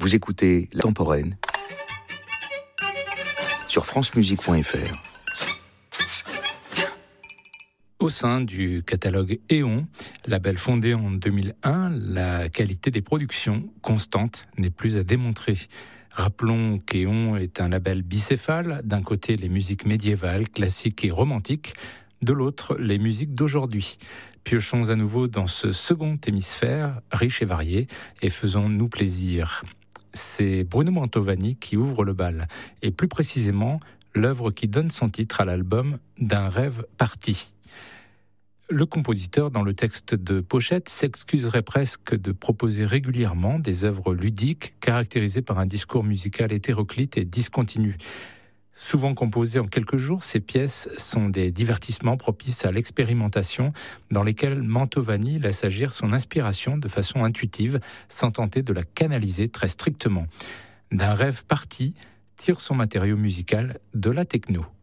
Vous écoutez La Temporelle sur francemusique.fr. Au sein du catalogue Éon, label fondé en 2001, la qualité des productions constantes n'est plus à démontrer. Rappelons qu'Éon est un label bicéphale, d'un côté les musiques médiévales, classiques et romantiques, de l'autre les musiques d'aujourd'hui. Piochons à nouveau dans ce second hémisphère, riche et varié, et faisons-nous plaisir. C'est Bruno Mantovani qui ouvre le bal, et plus précisément l'œuvre qui donne son titre à l'album D'un rêve parti. Le compositeur, dans le texte de pochette, s'excuserait presque de proposer régulièrement des œuvres ludiques caractérisées par un discours musical hétéroclite et discontinu. Souvent composées en quelques jours, ces pièces sont des divertissements propices à l'expérimentation dans lesquels Mantovani laisse agir son inspiration de façon intuitive sans tenter de la canaliser très strictement. D'un rêve parti tire son matériau musical de la techno.